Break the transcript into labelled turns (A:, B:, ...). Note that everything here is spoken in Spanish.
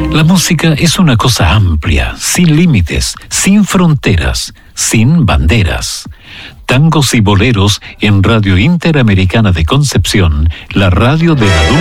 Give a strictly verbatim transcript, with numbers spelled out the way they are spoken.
A: La música es una cosa amplia, sin límites, sin fronteras, sin banderas. Tangos y boleros en Radio Interamericana de Concepción, la radio de adultos.